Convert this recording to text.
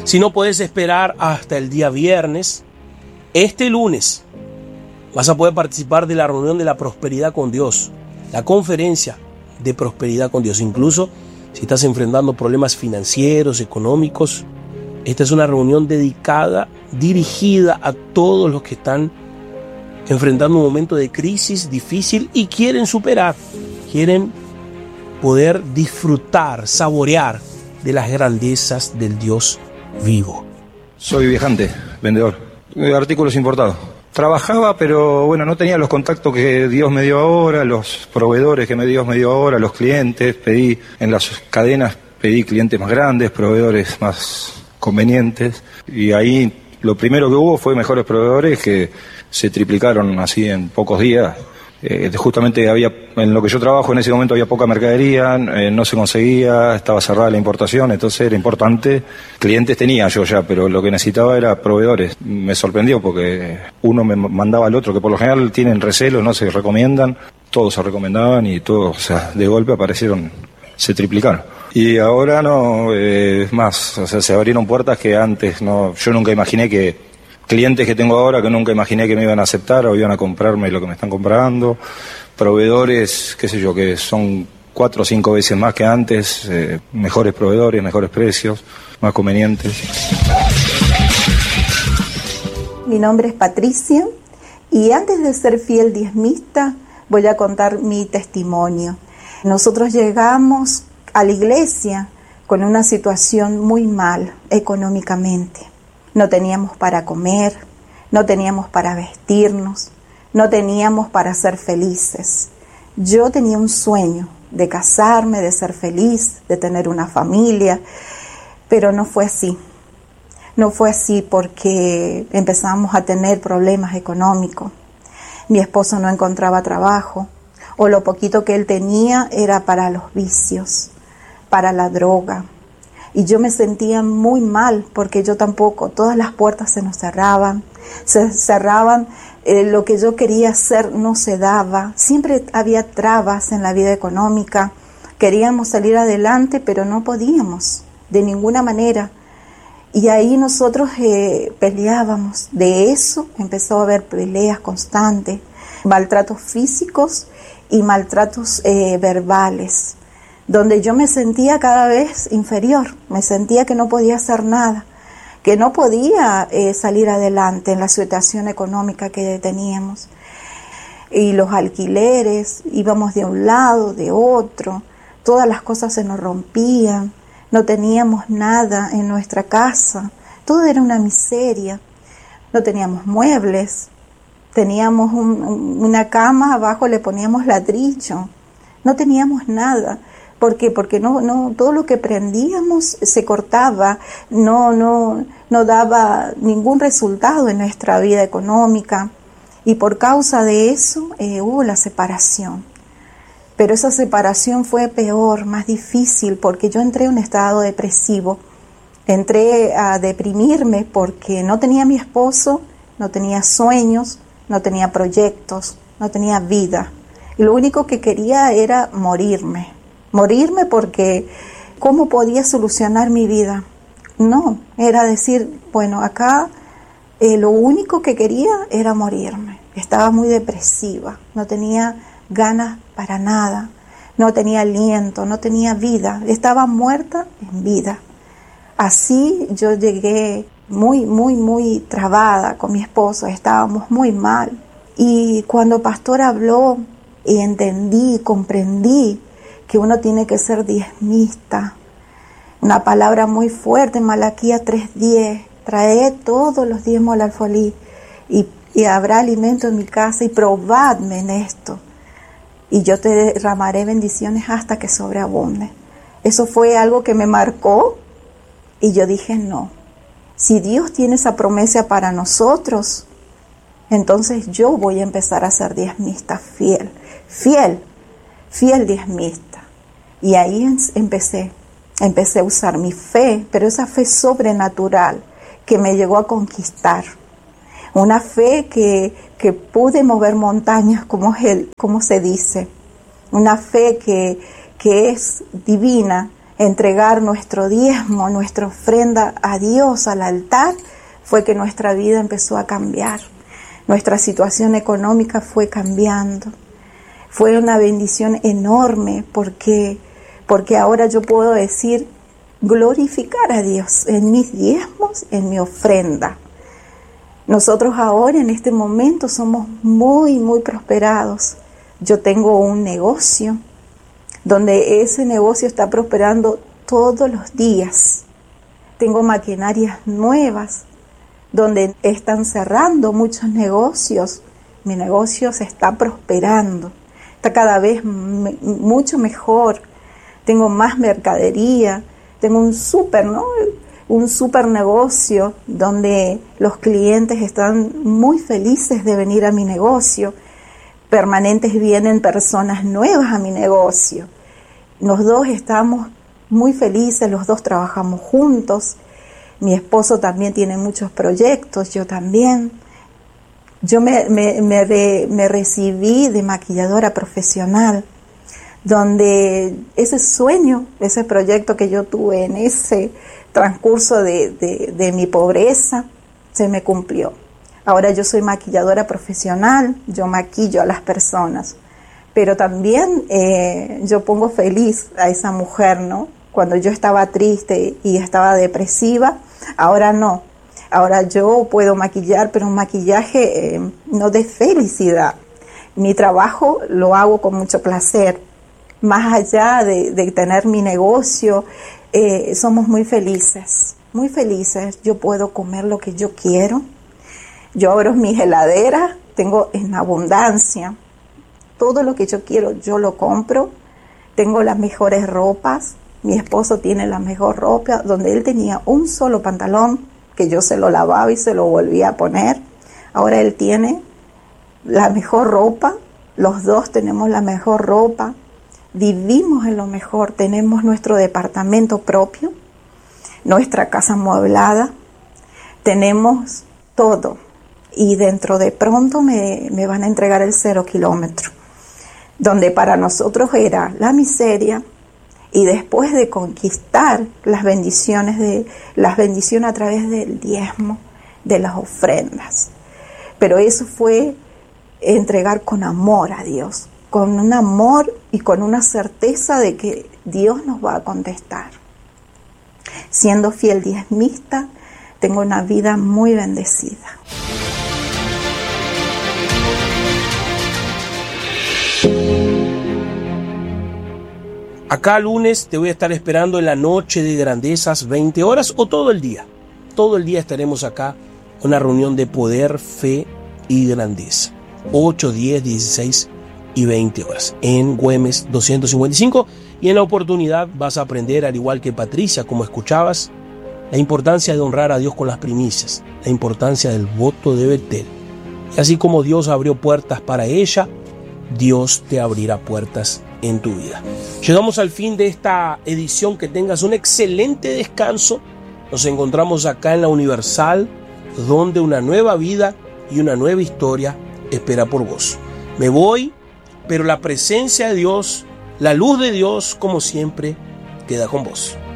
Si no puedes esperar hasta el día viernes, este lunes vas a poder participar de la reunión de la prosperidad con Dios, la conferencia de prosperidad con Dios. Incluso si estás enfrentando problemas financieros, económicos, esta es una reunión dedicada, dirigida a todos los que están enfrentando un momento de crisis difícil y quieren superar, quieren poder disfrutar, saborear de las grandezas del Dios vivo. Soy viajante, vendedor de artículos importados. Trabajaba, pero bueno, no tenía los contactos que Dios me dio ahora, los proveedores que Dios me dio ahora, los clientes. Pedí en las cadenas, pedí clientes más grandes, proveedores más convenientes. Y ahí lo primero que hubo fue mejores proveedores que se triplicaron así en pocos días. Justamente en lo que yo trabajo en ese momento había poca mercadería, no se conseguía, estaba cerrada la importación, entonces era importante. Clientes tenía yo ya, pero lo que necesitaba era proveedores. Me sorprendió porque uno me mandaba al otro, que por lo general tienen recelo, no se recomiendan, todos se recomendaban y todos, o sea, de golpe aparecieron, se triplicaron. Y ahora no, es más, o sea, se abrieron puertas que antes no, yo nunca imaginé que clientes que tengo ahora que nunca imaginé que me iban a aceptar o iban a comprarme lo que me están comprando, proveedores, qué sé yo, que son 4 o 5 veces más que antes, mejores proveedores, mejores precios, más convenientes. Mi nombre es Patricia y antes de ser fiel diezmista voy a contar mi testimonio. Nosotros llegamos a la iglesia con una situación muy mal económicamente. No teníamos para comer, no teníamos para vestirnos, no teníamos para ser felices. Yo tenía un sueño de casarme, de ser feliz, de tener una familia, pero no fue así. No fue así porque empezamos a tener problemas económicos. Mi esposo no encontraba trabajo, o lo poquito que él tenía era para los vicios, para la droga. Y yo me sentía muy mal porque yo tampoco, todas las puertas se nos cerraban, lo que yo quería hacer no se daba, siempre había trabas en la vida económica, queríamos salir adelante pero no podíamos de ninguna manera. Y ahí nosotros peleábamos, de eso empezó a haber peleas constantes, maltratos físicos y maltratos verbales, donde yo me sentía cada vez inferior, me sentía que no podía hacer nada, que no podía salir adelante en la situación económica que teníamos. Y los alquileres, íbamos de un lado, de otro, todas las cosas se nos rompían, no teníamos nada en nuestra casa, todo era una miseria, no teníamos muebles, teníamos una cama, abajo le poníamos ladrillo, no teníamos nada. ¿Por qué? Porque no todo lo que prendíamos se cortaba, no daba ningún resultado en nuestra vida económica y por causa de eso hubo la separación. Pero esa separación fue peor, más difícil, porque yo entré en un estado depresivo, entré a deprimirme porque no tenía a mi esposo, no tenía sueños, no tenía proyectos, no tenía vida. Y lo único que quería era morirme porque ¿cómo podía solucionar mi vida? No, era decir, bueno, acá lo único que quería era morirme. Estaba muy depresiva, no tenía ganas para nada, no tenía aliento, no tenía vida, estaba muerta en vida. Así yo llegué muy trabada con mi esposo, estábamos muy mal. Y cuando Pastor habló y entendí, comprendí que uno tiene que ser diezmista. Una palabra muy fuerte, Malaquías 3:10, traed todos los diezmos al alfolí y habrá alimento en mi casa y probadme en esto. Y yo te derramaré bendiciones hasta que sobreabunde. Eso fue algo que me marcó y yo dije no. Si Dios tiene esa promesa para nosotros, entonces yo voy a empezar a ser diezmista fiel diezmista. Y ahí empecé a usar mi fe, pero esa fe sobrenatural que me llegó a conquistar. Una fe que pude mover montañas, como se dice. Una fe que es divina entregar nuestro diezmo, nuestra ofrenda a Dios, al altar, fue que nuestra vida empezó a cambiar. Nuestra situación económica fue cambiando. Fue una bendición enorme porque ahora yo puedo decir, glorificar a Dios en mis diezmos, en mi ofrenda. Nosotros ahora en este momento somos muy, muy prosperados. Yo tengo un negocio donde ese negocio está prosperando todos los días. Tengo maquinarias nuevas donde están cerrando muchos negocios. Mi negocio se está prosperando, está cada vez mucho mejor. Tengo más mercadería, tengo un súper negocio donde los clientes están muy felices de venir a mi negocio. Permanentes vienen personas nuevas a mi negocio. Los dos estamos muy felices, los dos trabajamos juntos. Mi esposo también tiene muchos proyectos, yo también. Yo me recibí de maquilladora profesional, donde ese sueño, ese proyecto que yo tuve en ese transcurso de mi pobreza, se me cumplió. Ahora yo soy maquilladora profesional, yo maquillo a las personas, pero también yo pongo feliz a esa mujer, ¿no? Cuando yo estaba triste y estaba depresiva, ahora no. Ahora yo puedo maquillar, pero un maquillaje no de felicidad. Mi trabajo lo hago con mucho placer. Más allá de tener mi negocio, somos muy felices, muy felices. Yo puedo comer lo que yo quiero. Yo abro mis heladeras, tengo en abundancia. Todo lo que yo quiero, yo lo compro. Tengo las mejores ropas. Mi esposo tiene la mejor ropa, donde él tenía un solo pantalón que yo se lo lavaba y se lo volvía a poner. Ahora él tiene la mejor ropa. Los dos tenemos la mejor ropa. Vivimos en lo mejor. Tenemos nuestro departamento propio, nuestra casa amueblada. Tenemos todo. Y dentro de pronto me van a entregar el 0 kilómetro, donde para nosotros era la miseria, y después de conquistar las bendiciones a través del diezmo, de las ofrendas. Pero eso fue entregar con amor a Dios, con un amor y con una certeza de que Dios nos va a contestar. Siendo fiel diezmista, tengo una vida muy bendecida. Acá lunes te voy a estar esperando en la noche de grandezas, 20 horas o todo el día. Todo el día estaremos acá, una reunión de poder, fe y grandeza. 8, 10, 16 y 20 horas en Güemes 255. Y en la oportunidad vas a aprender, al igual que Patricia, como escuchabas, la importancia de honrar a Dios con las primicias, la importancia del voto de Betel. Y así como Dios abrió puertas para ella, Dios te abrirá puertas en tu vida. Llegamos al fin de esta edición. Que tengas un excelente descanso. Nos encontramos acá en la Universal, donde una nueva vida y una nueva historia espera por vos. Me voy, pero la presencia de Dios, la luz de Dios, como siempre, queda con vos.